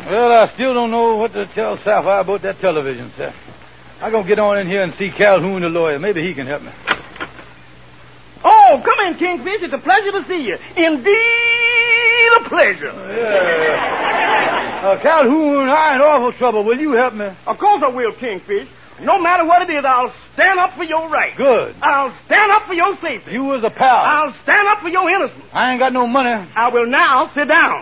Well, I still don't know what to tell Sapphire about that television set. I'm going to get on in here and see Calhoun, the lawyer. Maybe he can help me. Oh, come in, Kingfish. It's a pleasure to see you. Indeed, a pleasure. Yeah. Calhoun, I'm in awful trouble. Will you help me? Of course I will, Kingfish. No matter what it is, I'll stand up for your right. Good. I'll stand up for your safety. You was a pal. I'll stand up for your innocence. I ain't got no money. I will now sit down.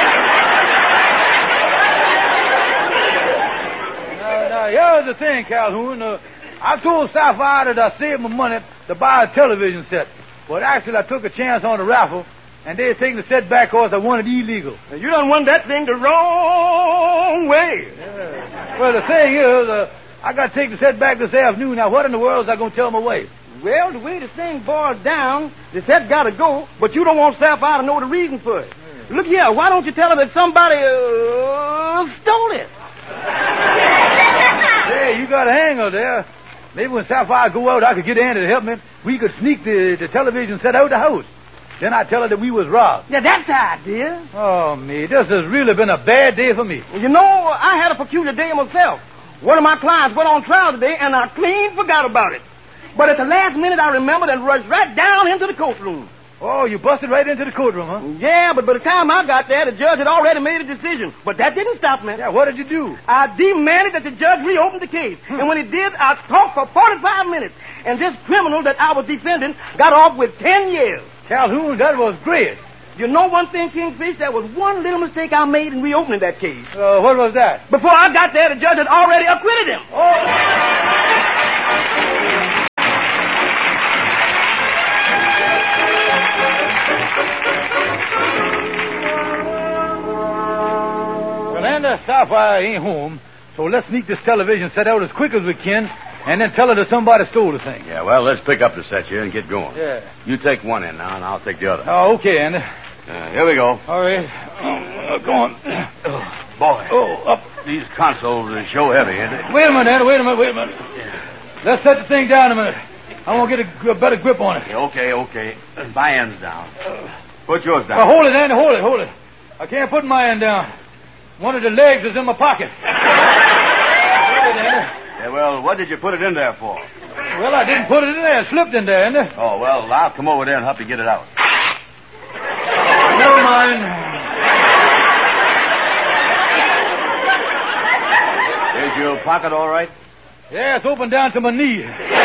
Now, here's the thing, Calhoun. I told Sapphire that I saved my money to buy a television set. But actually, I took a chance on the raffle, and they're taking the set back because I won it illegal. Now, you done won that thing the wrong way. Yeah. Well, the thing is, I got to take the set back this afternoon. Now, what in the world is I going to tell my wife? Well, the way the thing boils down, the set got to go, but you don't want Sapphire to know the reason for it. Yeah. Look here, why don't you tell her that somebody stole it? Hey, you got a hanger there. Maybe when Sapphire go out, I could get Andy to help me. We could sneak the television set out of the house. Then I'd tell her that we was robbed. Yeah, that's the idea. Oh, me, this has really been a bad day for me. You know, I had a peculiar day myself. One of my clients went on trial today, and I clean forgot about it. But at the last minute, I remembered and rushed right down into the courtroom. Oh, you busted right into the courtroom, huh? Yeah, but by the time I got there, the judge had already made a decision. But that didn't stop me. Yeah, what did you do? I demanded that the judge reopen the case. And when he did, I talked for 45 minutes. And this criminal that I was defending got off with 10 years. Calhoun, that was great. You know one thing, Kingfish? There was one little mistake I made in reopening that case. What was that? Before I got there, the judge had already acquitted him. Oh. Sapphire ain't home, so let's sneak this television set out as quick as we can, and then tell her that somebody stole the thing. Yeah, well, let's pick up the set here and get going. Yeah. You take one end now, and I'll take the other. Oh, okay, Andy. Here we go. All right. Go on. Oh, boy. Oh, up. These consoles are so heavy, ain't they? Wait a minute, Andy. Wait a minute. Yeah. Let's set the thing down a minute. I want to get a better grip on it. Okay. My end's down. Put yours down. Hold it, Andy. Hold it. I can't put my end down. One of the legs is in my pocket. Yeah, well, what did you put it in there for? Well, I didn't put it in there. It slipped in there, Andy. Oh, well, I'll come over there and help you get it out. Never mind. Is your pocket all right? Yeah, it's open down to my knee.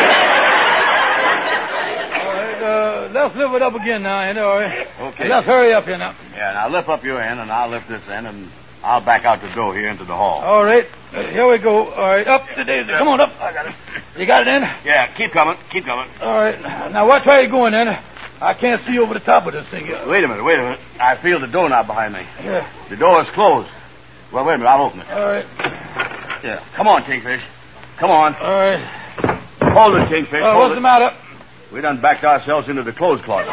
All right, let's lift it up again now, Andy, all right? Okay. Let's hurry up here now. Yeah, now lift up your end, and I'll lift this end, and I'll back out the door here into the hall. All right. Here we go. All right. Up the daisy. Come on up. I got it. You got it, Andy? Yeah, keep coming. All right. Now, watch how you're going, Andy. I can't see over the top of this thing here. Wait a minute. I feel the doorknob behind me. Yeah. The door is closed. Well, wait a minute. I'll open it. All right. Yeah. Come on, Kingfish. Come on. All right. Hold it, Kingfish. What's the matter? We done backed ourselves into the clothes closet.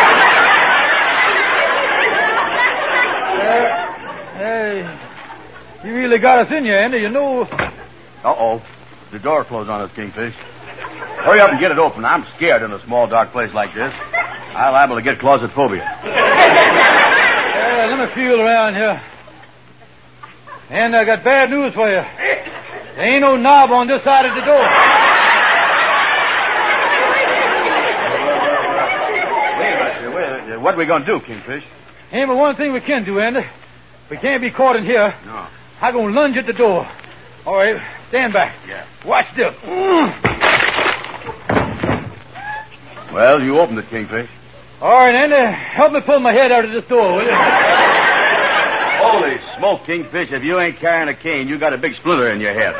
Hey, you really got us in here, Andy. You know. Uh-oh. The door closed on us, Kingfish. Hurry up and get it open. I'm scared in a small, dark place like this. I'm liable to get claustrophobia. Yeah, let me feel around here. And I got bad news for you. There ain't no knob on this side of the door. Wait a minute. What are we going to do, Kingfish? Ain't but one thing we can do, Andy. We can't be caught in here. No. I'm going to lunge at the door. All right, stand back. Yeah. Watch this. Well, you opened it, Kingfish. All right, Andy, help me pull my head out of this door, will you? Holy smoke, Kingfish. If you ain't carrying a cane, you got a big splinter in your head.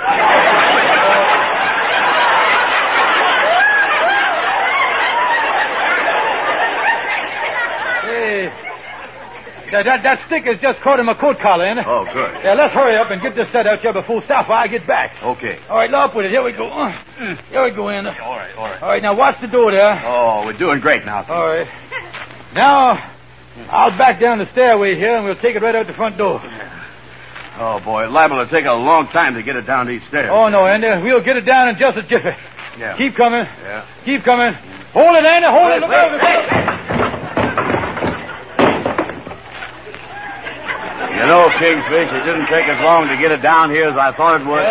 Hey, that stick is just caught in my coat collar, Andy. Oh, good. Yeah, let's hurry up and get this set out here before Sapphire gets back. Okay. All right, now up with it. Here we go. Here we go, Andy. All right. All right, now watch the door there. Oh, we're doing great now. All right. Now, I'll back down the stairway here, and we'll take it right out the front door. Oh, boy, it's liable to take a long time to get it down these stairs. Oh, no, Andy. We'll get it down in just a jiffy. Yeah. Keep coming. Yeah. Keep coming. Hold it, Andy. Hold it. Look out. You know, Kingfish, it didn't take as long to get it down here as I thought it would.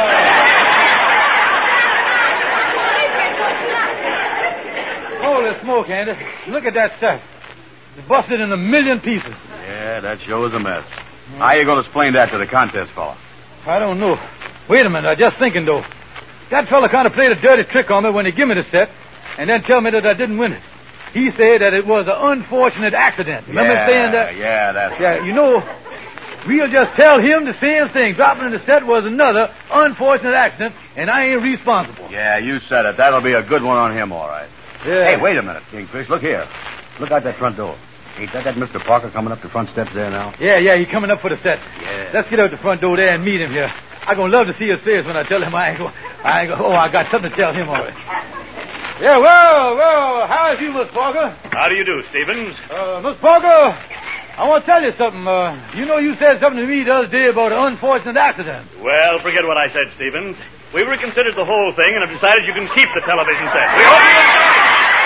Holy smoke, Andy. Look at that set. It's busted in a million pieces. Yeah, that show is a mess. How you going to explain that to the contest fella? I don't know. Wait a minute. I'm just thinking, though. That fella kind of played a dirty trick on me when he gave me the set and then tell me that I didn't win it. He said that it was an unfortunate accident. Remember saying that? Yeah, that's Yeah, you know, we'll just tell him the same thing. Dropping in the set was another unfortunate accident, and I ain't responsible. Yeah, you said it. That'll be a good one on him, all right. Yeah. Hey, wait a minute, Kingfish. Look here. Look out that front door. Ain't that Mr. Parker coming up the front steps there now? Yeah, he's coming up for the set. Yeah. Let's get out the front door there and meet him here. I'm going to love to see his face when I tell him I got something to tell him already. Yeah, well, how's you, Miss Parker? How do you do, Stevens? Miss Parker, I want to tell you something. You know you said something to me the other day about an unfortunate accident. Well, forget what I said, Stevens. We reconsidered the whole thing and have decided you can keep the television set. We hope you